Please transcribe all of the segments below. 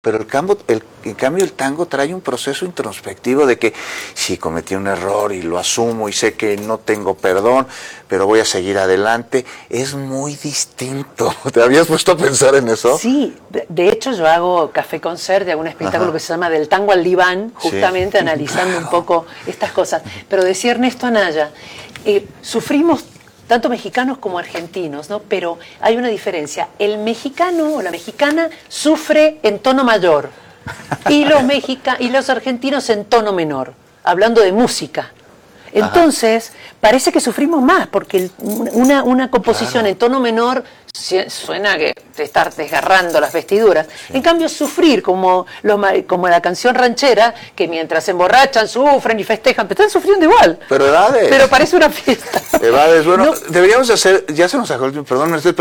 Pero en cambio el tango trae un proceso introspectivo de que sí, cometí un error y lo asumo y sé que no tengo perdón, pero voy a seguir adelante. Es muy distinto. ¿Te habías puesto a pensar en eso? Sí, de hecho yo hago café concert, hago un espectáculo que se llama Del tango al diván, justamente analizando un poco estas cosas. Pero decía Ernesto Anaya, sufrimos tanto mexicanos como argentinos, ¿no? Pero hay una diferencia. El mexicano o la mexicana sufre en tono mayor y los argentinos en tono menor, hablando de música. Entonces, parece que sufrimos más, porque una composición en tono menor suena que te estás desgarrando las vestiduras. En cambio, sufrir como la canción ranchera, que mientras se emborrachan, sufren y festejan, pero están sufriendo igual. Pero Evades. Pero parece una fiesta. Evades, bueno, no. Deberíamos de hacer, ya se nos sacó el tiempo, perdón, Mercedes,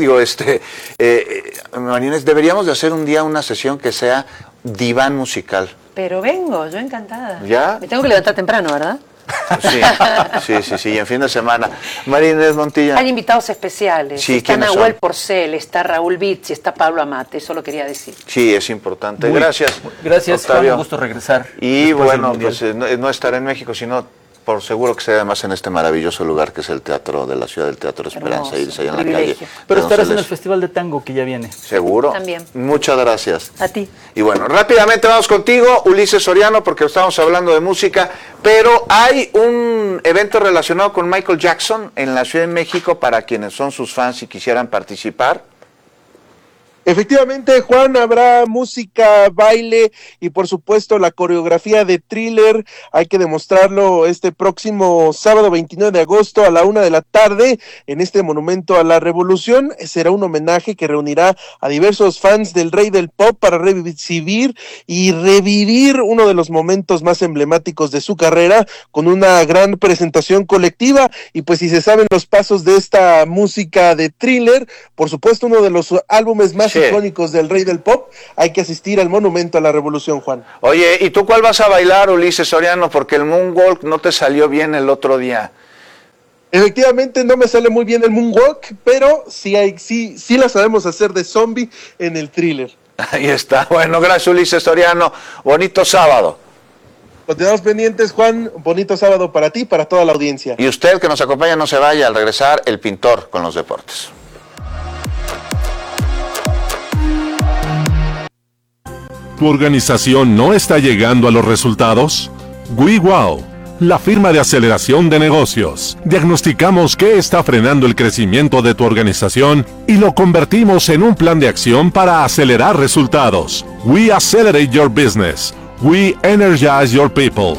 pero Marines, deberíamos de hacer un día una sesión que sea diván musical. Pero vengo, yo encantada. ¿Ya? Me tengo que levantar temprano, ¿verdad? Sí, y en fin de semana. María Inés Montilla. Hay invitados especiales. Sí, está Nahuel Porcel, está Raúl Vitz y está Pablo Amate, eso lo quería decir. Sí, es importante. Gracias, Octavio. Un gusto regresar. Y bueno, pues no estar en México, sino por seguro que sea además en este maravilloso lugar que es el Teatro de la Ciudad del Teatro Esperanza, irse allá en la calle. Pero estarás en el Festival de Tango que ya viene. ¿Seguro? También. Muchas gracias. A ti. Y bueno, rápidamente vamos contigo, Ulises Soriano, porque estamos hablando de música, pero hay un evento relacionado con Michael Jackson en la Ciudad de México para quienes son sus fans y quisieran participar. Efectivamente, Juan, habrá música, baile y por supuesto la coreografía de Thriller. Hay que demostrarlo este próximo sábado 29 de agosto a la 1:00 p.m. en este monumento a la revolución. Será un homenaje que reunirá a diversos fans del rey del pop para revivir uno de los momentos más emblemáticos de su carrera con una gran presentación colectiva. Y pues si se saben los pasos de esta música de Thriller, por supuesto uno de los álbumes más icónicos del rey del pop, hay que asistir al monumento a la revolución, Juan. Oye, ¿y tú cuál vas a bailar, Ulises Soriano? Porque el moonwalk no te salió bien el otro día. Efectivamente no me sale muy bien el moonwalk, pero sí la sabemos hacer de zombie en el Thriller. Ahí está. Bueno, gracias, Ulises Soriano. Bonito sábado. Continuamos pendientes, Juan. Bonito sábado para ti y para toda la audiencia. Y usted que nos acompaña, no se vaya. Al regresar, El Pintor con los deportes. ¿Tu organización no está llegando a los resultados? WeWow, la firma de aceleración de negocios. Diagnosticamos qué está frenando el crecimiento de tu organización y lo convertimos en un plan de acción para acelerar resultados. We accelerate your business. We energize your people.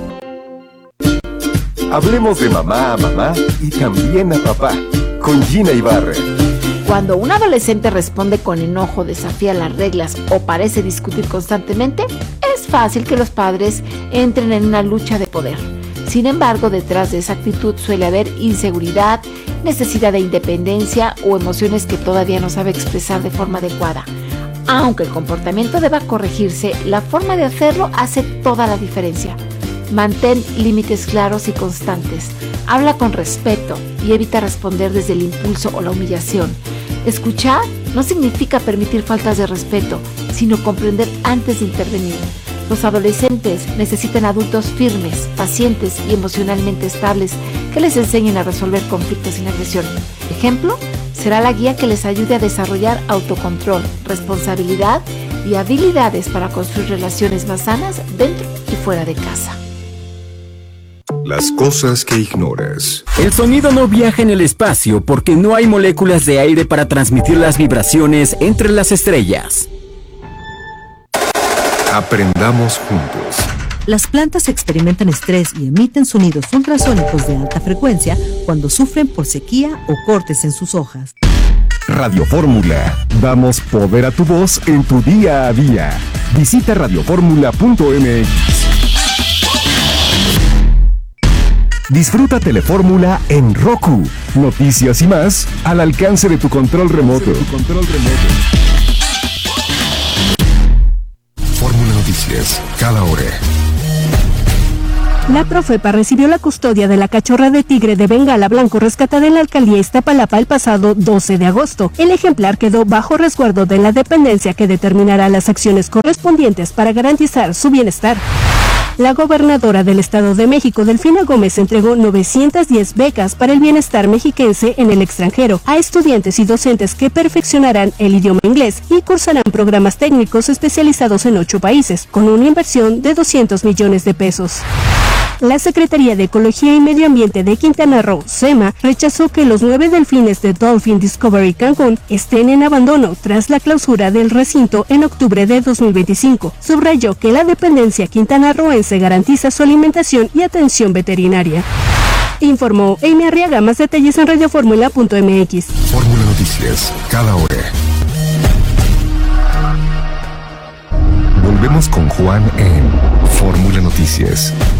Hablemos de mamá a mamá y también a papá, con Gina Ibarra. Cuando un adolescente responde con enojo, desafía las reglas o parece discutir constantemente, es fácil que los padres entren en una lucha de poder. Sin embargo, detrás de esa actitud suele haber inseguridad, necesidad de independencia o emociones que todavía no sabe expresar de forma adecuada. Aunque el comportamiento deba corregirse, la forma de hacerlo hace toda la diferencia. Mantén límites claros y constantes. Habla con respeto y evita responder desde el impulso o la humillación. Escuchar no significa permitir faltas de respeto, sino comprender antes de intervenir. Los adolescentes necesitan adultos firmes, pacientes y emocionalmente estables que les enseñen a resolver conflictos sin agresión. Ejemplo, será la guía que les ayude a desarrollar autocontrol, responsabilidad y habilidades para construir relaciones más sanas dentro y fuera de casa. Las cosas que ignoras. El sonido no viaja en el espacio porque no hay moléculas de aire para transmitir las vibraciones entre las estrellas. Aprendamos juntos. Las plantas experimentan estrés y emiten sonidos ultrasónicos de alta frecuencia cuando sufren por sequía o cortes en sus hojas. Radio Fórmula. Damos poder a tu voz en tu día a día. Visita radioformula.mx. Disfruta Telefórmula en Roku. Noticias y más al alcance de tu control remoto. Fórmula Noticias, cada hora. La Profepa recibió la custodia de la cachorra de tigre de Bengala blanco rescatada en la alcaldía Iztapalapa el pasado 12 de agosto. El ejemplar quedó bajo resguardo de la dependencia que determinará las acciones correspondientes para garantizar su bienestar. La gobernadora del Estado de México, Delfina Gómez, entregó 910 becas para el bienestar mexiquense en el extranjero a estudiantes y docentes que perfeccionarán el idioma inglés y cursarán programas técnicos especializados en 8 países, con una inversión de 200 millones de pesos. La Secretaría de Ecología y Medio Ambiente de Quintana Roo, SEMA, rechazó que los 9 delfines de Dolphin Discovery Cancún estén en abandono tras la clausura del recinto en octubre de 2025. Subrayó que la dependencia quintanarroense garantiza su alimentación y atención veterinaria. Informó Amy Arriaga. Más detalles en radioformula.mx. Fórmula Noticias, cada hora. Volvemos con Juan en Fórmula Noticias.